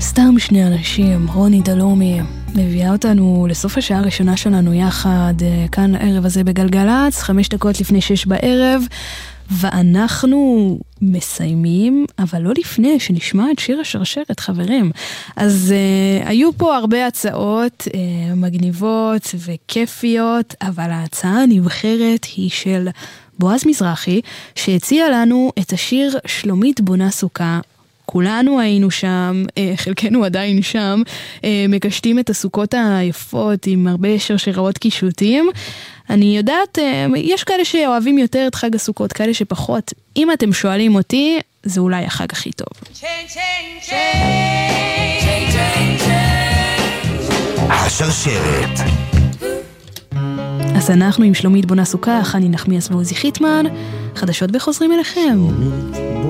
סתם שני אנשים, רוני דלומי, מביאה אותנו לסוף השעה הראשונה שלנו יחד, כאן הערב הזה בגלגלץ, 5 דקות לפני 6 בערב, ואנחנו מסיימים, אבל לא לפני שנשמע את שיר השרשרת, חברים. אז היו פה הרבה הצעות מגניבות וכיפיות, אבל ההצעה הנבחרת היא של בועז מזרחי, שהציע לנו את השיר שלומית בונה סוכה. כולנו היינו שם, חלקנו עדיין שם, מקשטים את הסוכות היפות עם הרבה שרשראות קישוטים. אני יודעת, יש כאלה שאוהבים יותר את חג הסוכות, כאלה שפחות. אם אתם שואלים אותי, זה אולי החג הכי טוב. השרשרת. אז אנחנו עם שלומית בונה סוכה, חני נחמיאס ועוזי חיטמן, חדשות בחוזרים אליכם.